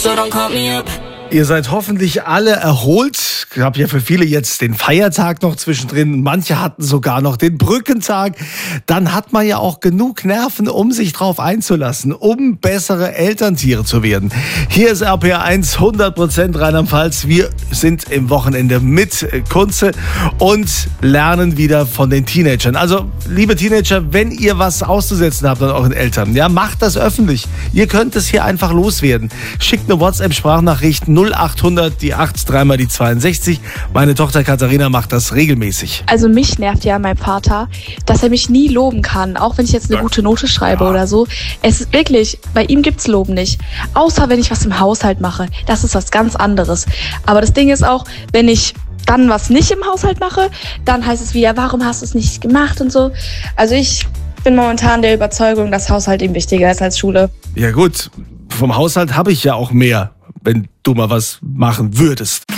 so don't call me up. Ihr seid hoffentlich alle erholt. Ich habe ja für viele jetzt den Feiertag noch zwischendrin. Manche hatten sogar noch den Brückentag. Dann hat man ja auch genug Nerven, um sich drauf einzulassen, um bessere Elterntiere zu werden. Hier ist RPR1 100% Rheinland-Pfalz. Wir sind im Wochenende mit Kunze und lernen wieder von den Teenagern. Also, liebe Teenager, wenn ihr was auszusetzen habt an euren Eltern, ja, macht das öffentlich. Ihr könnt es hier einfach loswerden. Schickt eine WhatsApp-Sprachnachricht 0800 die 8 dreimal die 62. Meine Tochter Katharina macht das regelmäßig. Also mich nervt ja mein Vater, dass er mich nie loben kann, auch wenn ich jetzt eine gute Note schreibe oder so. Es ist wirklich, bei ihm gibt's Lob nicht. Außer wenn ich was im Haushalt mache. Das ist was ganz anderes. Aber das Ding ist auch, wenn ich dann was nicht im Haushalt mache, dann heißt es wieder, warum hast du es nicht gemacht und so. Also ich bin momentan der Überzeugung, dass Haushalt ihm wichtiger ist als Schule. Ja gut, vom Haushalt habe ich ja auch mehr, wenn du mal was machen würdest.